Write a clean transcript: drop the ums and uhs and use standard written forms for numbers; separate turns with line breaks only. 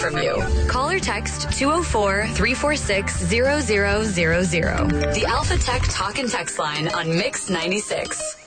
from you. Call or text 204-346-0000. The Alpha Tech Talk and Text line on Mix 96.